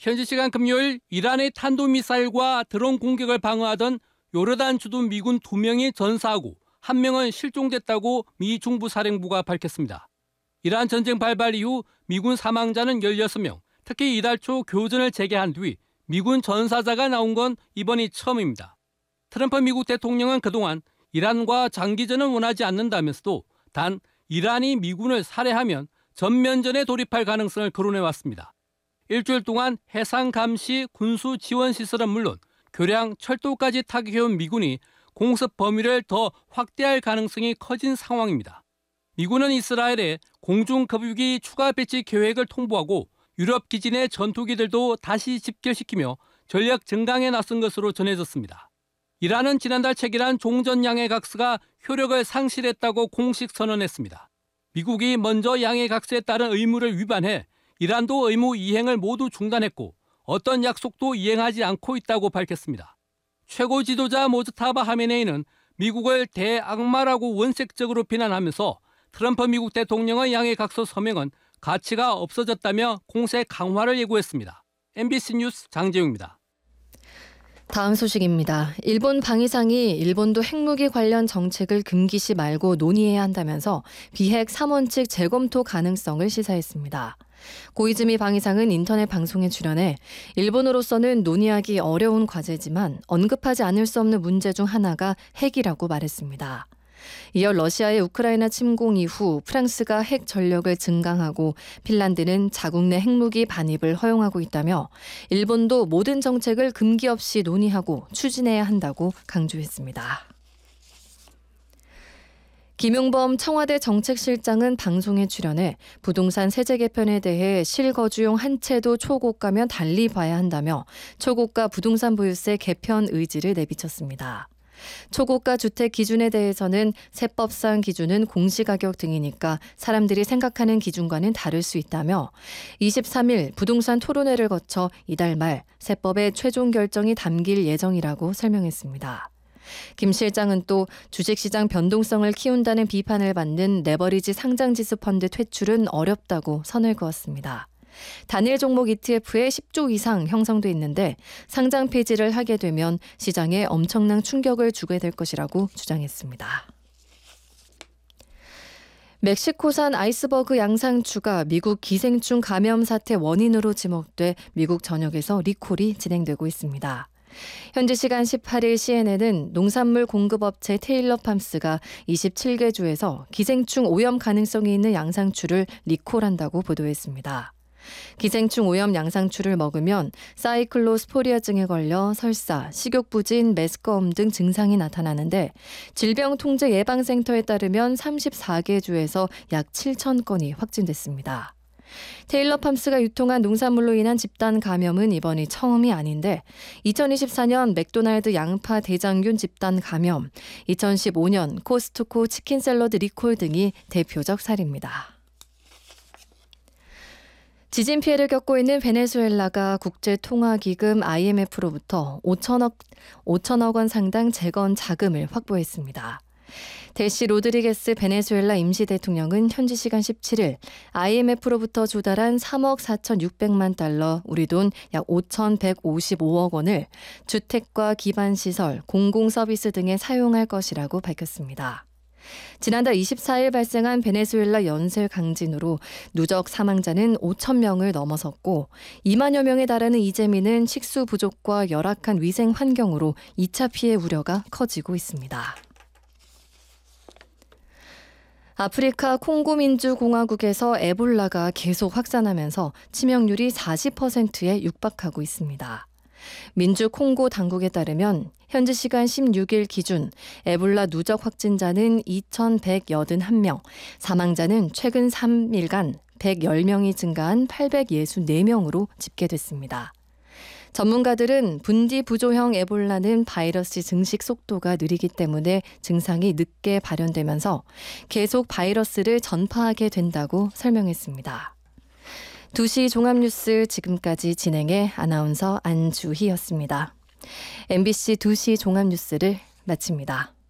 현지 시간 금요일 이란의 탄도미사일과 드론 공격을 방어하던 요르단 주도 미군 2명이 전사하고 1명은 실종됐다고 미 중부사령부가 밝혔습니다. 이란 전쟁 발발 이후 미군 사망자는 16명, 특히 이달 초 교전을 재개한 뒤 미군 전사자가 나온 건 이번이 처음입니다. 트럼프 미국 대통령은 그동안 이란과 장기전은 원하지 않는다면서도 단 이란이 미군을 살해하면 전면전에 돌입할 가능성을 거론해왔습니다. 일주일 동안 해상 감시, 군수 지원 시설은 물론 교량, 철도까지 타격해온 미군이 공습 범위를 더 확대할 가능성이 커진 상황입니다. 미군은 이스라엘에 공중급유기 추가 배치 계획을 통보하고 유럽 기지 내 전투기들도 다시 집결시키며 전력 증강에 나선 것으로 전해졌습니다. 이란은 지난달 체결한 종전 양해각서가 효력을 상실했다고 공식 선언했습니다. 미국이 먼저 양해각서에 따른 의무를 위반해 이란도 의무 이행을 모두 중단했고 어떤 약속도 이행하지 않고 있다고 밝혔습니다. 최고 지도자 모즈타바 하메네이는 미국을 대악마라고 원색적으로 비난하면서 트럼프 미국 대통령의 양해각서 서명은 가치가 없어졌다며 공세 강화를 예고했습니다. MBC 뉴스 장재웅입니다. 다음 소식입니다. 일본 방위상이 일본도 핵무기 관련 정책을 금기시 말고 논의해야 한다면서 비핵 3원칙 재검토 가능성을 시사했습니다. 고이즈미 방위상은 인터넷 방송에 출연해 일본으로서는 논의하기 어려운 과제지만 언급하지 않을 수 없는 문제 중 하나가 핵이라고 말했습니다. 이어 러시아의 우크라이나 침공 이후 프랑스가 핵 전력을 증강하고 핀란드는 자국 내 핵무기 반입을 허용하고 있다며 일본도 모든 정책을 금기 없이 논의하고 추진해야 한다고 강조했습니다. 김용범 청와대 정책실장은 방송에 출연해 부동산 세제 개편에 대해 실거주용 한 채도 초고가면 달리 봐야 한다며 초고가 부동산 보유세 개편 의지를 내비쳤습니다. 초고가 주택 기준에 대해서는 세법상 기준은 공시가격 등이니까 사람들이 생각하는 기준과는 다를 수 있다며 23일 부동산 토론회를 거쳐 이달 말 세법의 최종 결정이 담길 예정이라고 설명했습니다. 김 실장은 또 주식시장 변동성을 키운다는 비판을 받는 레버리지 상장지수 펀드 퇴출은 어렵다고 선을 그었습니다. 단일 종목 ETF에 10조 이상 형성돼 있는데 상장 폐지를 하게 되면 시장에 엄청난 충격을 주게 될 것이라고 주장했습니다. 멕시코산 아이스버그 양상추가 미국 기생충 감염 사태 원인으로 지목돼 미국 전역에서 리콜이 진행되고 있습니다. 현지 시간 18일 CNN은 농산물 공급업체 테일러팜스가 27개 주에서 기생충 오염 가능성이 있는 양상추를 리콜한다고 보도했습니다. 기생충 오염 양상추를 먹으면 사이클로스포리아증에 걸려 설사, 식욕부진, 메스꺼움 등 증상이 나타나는데 질병통제예방센터에 따르면 34개 주에서 약 7천 건이 확진됐습니다. 테일러팜스가 유통한 농산물로 인한 집단 감염은 이번이 처음이 아닌데 2024년 맥도날드 양파 대장균 집단 감염, 2015년 코스트코 치킨 샐러드 리콜 등이 대표적 사례입니다. 지진 피해를 겪고 있는 베네수엘라가 국제통화기금 IMF로부터 5천억 원 상당 재건 자금을 확보했습니다. 델시 로드리게스 베네수엘라 임시대통령은 현지 시간 17일 IMF로부터 조달한 3억 4,600만 달러, 우리 돈 약 5,155억 원을 주택과 기반시설, 공공서비스 등에 사용할 것이라고 밝혔습니다. 지난달 24일 발생한 베네수엘라 연쇄 강진으로 누적 사망자는 5천 명을 넘어섰고 2만여 명에 달하는 이재민은 식수 부족과 열악한 위생 환경으로 2차 피해 우려가 커지고 있습니다. 아프리카 콩고민주공화국에서 에볼라가 계속 확산하면서 치명률이 40%에 육박하고 있습니다. 민주 콩고 당국에 따르면 현지 시간 16일 기준 에볼라 누적 확진자는 2,181명, 사망자는 최근 3일간 110명이 증가한 864명으로 집계됐습니다. 전문가들은 분디 부조형 에볼라는 바이러스 증식 속도가 느리기 때문에 증상이 늦게 발현되면서 계속 바이러스를 전파하게 된다고 설명했습니다. 2시 종합뉴스 지금까지 진행해 아나운서 안주희였습니다. MBC 2시 종합뉴스를 마칩니다.